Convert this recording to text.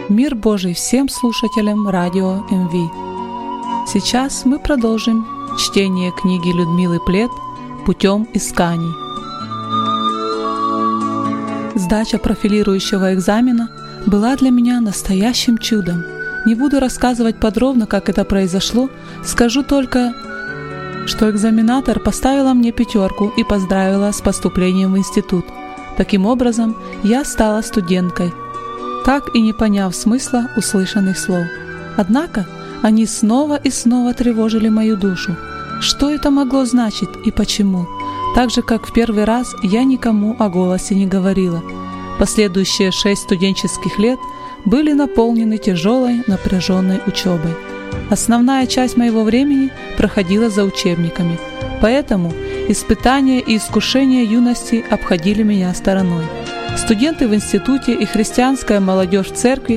Мир Божий всем слушателям радио МВ. Сейчас мы продолжим чтение книги Людмилы Плет «Путем исканий». Сдача профилирующего экзамена была для меня настоящим чудом. Не буду рассказывать подробно, как это произошло, скажу только, что экзаменатор поставила мне 5 и поздравила с поступлением в институт. Таким образом, я стала студенткой, так и не поняв смысла услышанных слов. Однако они снова и снова тревожили мою душу. Что это могло значить и почему? Так же, как в первый раз, я никому о голосе не говорила. Последующие 6 студенческих лет были наполнены тяжелой, напряженной учебой. Основная часть моего времени проходила за учебниками, поэтому испытания и искушения юности обходили меня стороной. Студенты в институте и христианская молодежь в церкви